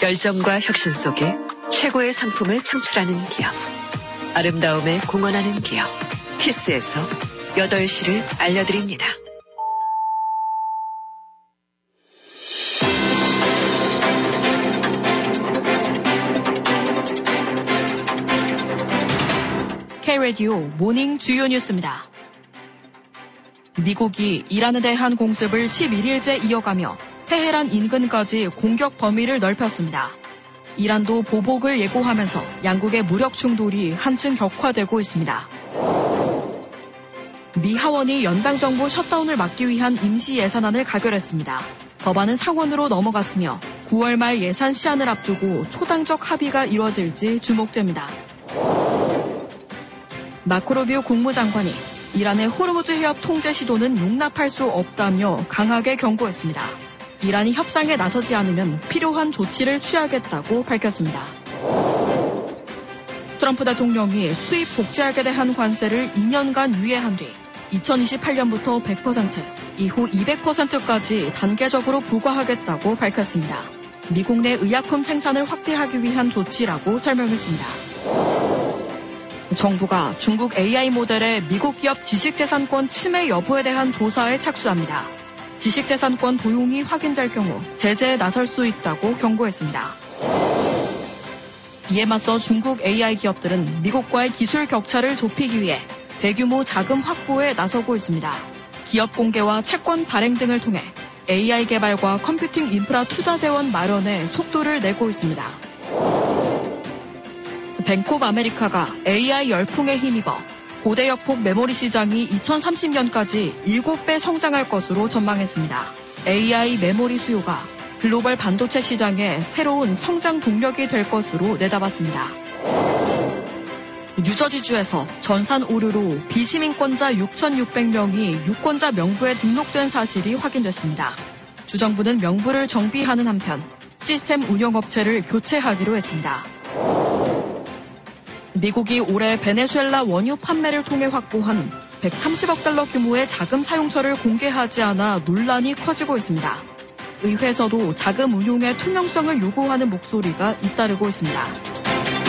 열정과 혁신 속에 최고의 상품을 창출하는 기업. 아름다움에 공헌하는 기업. 키스에서 8시를 알려드립니다. K-라디오 모닝 주요 뉴스입니다. 미국이 이란에 대한 공습을 11일째 이어가며 테헤란 인근까지 공격 범위를 넓혔습니다. 이란도 보복을 예고하면서 양국의 무력 충돌이 한층 격화되고 있습니다. 미 하원이 연방정부 셧다운을 막기 위한 임시 예산안을 가결했습니다. 법안은 상원으로 넘어갔으며 9월 말 예산 시한을 앞두고 초당적 합의가 이뤄질지 주목됩니다. 마코 루비오 국무장관이 이란의 호르무즈 해협 통제 시도는 용납할 수 없다며 강하게 경고했습니다. 이란이 협상에 나서지 않으면 필요한 조치를 취하겠다고 밝혔습니다. 트럼프 대통령이 수입 복제학에 대한 관세를 2년간 유예한 뒤 2028년부터 100%, 이후 200%까지 단계적으로 부과하겠다고 밝혔습니다. 미국 내 의약품 생산을 확대하기 위한 조치라고 설명했습니다. 정부가 중국 AI 모델의 미국 기업 지식재산권 침해 여부에 대한 조사에 착수합니다. 지식재산권 도용이 확인될 경우 제재에 나설 수 있다고 경고했습니다. 이에 맞서 중국 AI 기업들은 미국과의 기술 격차를 좁히기 위해 대규모 자금 확보에 나서고 있습니다. 기업 공개와 채권 발행 등을 통해 AI 개발과 컴퓨팅 인프라 투자 재원 마련에 속도를 내고 있습니다. 뱅크 오브 아메리카가 AI 열풍에 힘입어 고대 역폭 메모리 시장이 2030년까지 7배 성장할 것으로 전망했습니다. AI 메모리 수요가 글로벌 반도체 시장의 새로운 성장 동력이 될 것으로 내다봤습니다. 뉴저지주에서 전산 오류로 비시민권자 6,600명이 유권자 명부에 등록된 사실이 확인됐습니다. 주정부는 명부를 정비하는 한편 시스템 운영업체를 교체하기로 했습니다. 미국이 올해 베네수엘라 원유 판매를 통해 확보한 130억 달러 규모의 자금 사용처를 공개하지 않아 논란이 커지고 있습니다. 의회에서도 자금 운용의 투명성을 요구하는 목소리가 잇따르고 있습니다.